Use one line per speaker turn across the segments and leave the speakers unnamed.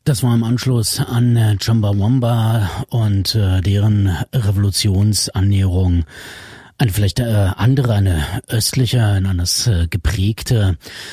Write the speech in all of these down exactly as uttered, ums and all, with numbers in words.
Das war im Anschluss an äh, Chumbawamba und äh, deren Revolutionsannäherung. Eine vielleicht äh, andere, eine östliche, eine anders äh, geprägte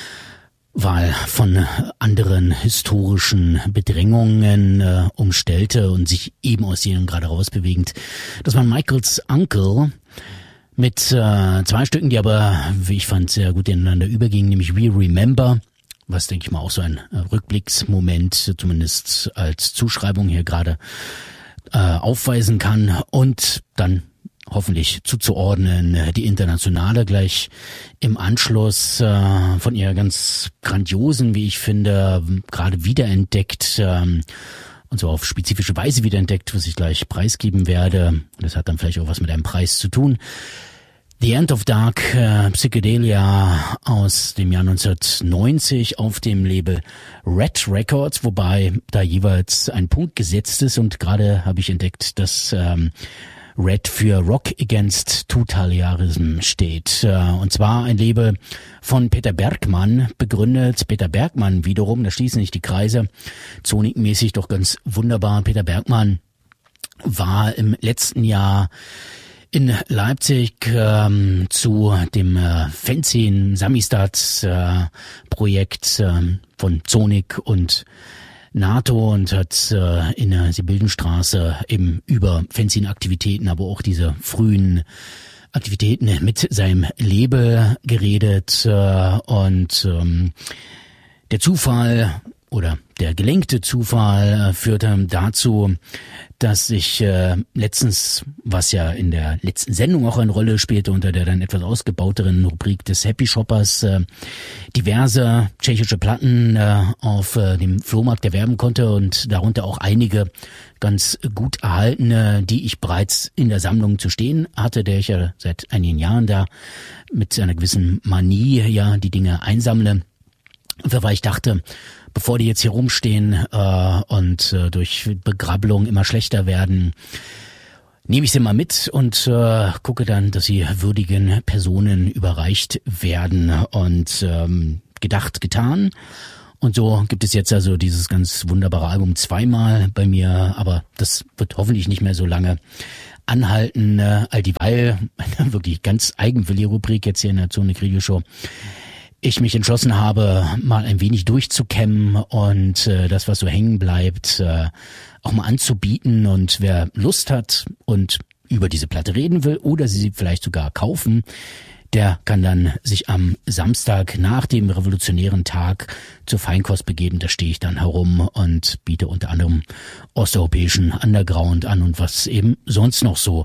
Wahl von anderen historischen Bedrängungen äh, umstellte und sich eben aus denen gerade rausbewegend. Das war Michaels Uncle mit äh, zwei Stücken, die aber, wie ich fand, sehr gut ineinander übergingen, nämlich We Remember, was, denke ich mal, auch so ein äh, Rückblicksmoment, zumindest als Zuschreibung hier gerade äh, aufweisen kann, und dann hoffentlich zuzuordnen die Internationale gleich im Anschluss äh, von ihrer ganz grandiosen, wie ich finde, gerade wiederentdeckt, ähm, und so auf spezifische Weise wiederentdeckt, was ich gleich preisgeben werde. Das hat dann vielleicht auch was mit einem Preis zu tun. The End of Dark, äh, Psychedelia aus dem Jahr neunzehnhundertneunzig auf dem Label Red Records, wobei da jeweils ein Punkt gesetzt ist, und gerade habe ich entdeckt, dass ähm, Red für Rock Against Totalitarianism steht. Und zwar ein Label von Peter Bergmann begründet. Peter Bergmann wiederum, da schließen sich die Kreise, zonikmäßig doch ganz wunderbar. Peter Bergmann war im letzten Jahr in Leipzig ähm, zu dem äh, Fanzine Samizdat äh, Projekt äh, von Zonik und NATO und hat äh, in der Siebenbildenstraße eben über Fanzine-Aktivitäten, aber auch diese frühen Aktivitäten mit seinem Label geredet, äh, und ähm, der Zufall oder der gelenkte Zufall äh, führte dazu, dass ich äh, letztens, was ja in der letzten Sendung auch eine Rolle spielte, unter der dann etwas ausgebauteren Rubrik des Happy Shoppers, äh, diverse tschechische Platten äh, auf äh, dem Flohmarkt erwerben konnte, und darunter auch einige ganz gut erhaltene, die ich bereits in der Sammlung zu stehen hatte, der ich ja seit einigen Jahren da mit einer gewissen Manie ja die Dinge einsammle. Weil ich dachte, bevor die jetzt hier rumstehen äh, und äh, durch Begrabbelung immer schlechter werden, nehme ich sie mal mit und äh, gucke dann, dass sie würdigen Personen überreicht werden. Und ähm, gedacht, getan. Und so gibt es jetzt also dieses ganz wunderbare Album zweimal bei mir, aber das wird hoffentlich nicht mehr so lange anhalten, äh, all dieweil eine wirklich ganz eigenwillige Rubrik jetzt hier in der Zonik Radio Show ich mich entschlossen habe, mal ein wenig durchzukämmen und äh, das, was so hängen bleibt, äh, auch mal anzubieten. Und wer Lust hat und über diese Platte reden will oder sie vielleicht sogar kaufen, der kann dann sich am Samstag nach dem revolutionären Tag zur Feinkost begeben. Da stehe ich dann herum und biete unter anderem osteuropäischen Underground an und was eben sonst noch so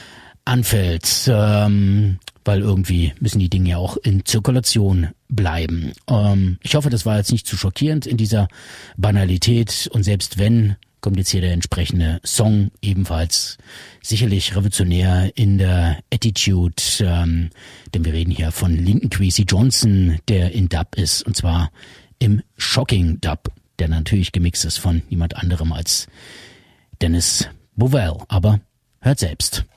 anfällt, ähm, weil irgendwie müssen die Dinge ja auch in Zirkulation bleiben. Ähm, ich hoffe, das war jetzt nicht zu schockierend in dieser Banalität, und selbst wenn, kommt jetzt hier der entsprechende Song, ebenfalls sicherlich revolutionär in der Attitude, ähm, denn wir reden hier von Linton Kwesi Johnson, der in Dub ist, und zwar im Shocking Dub, der natürlich gemixt ist von niemand anderem als Dennis Bovell, aber hört selbst.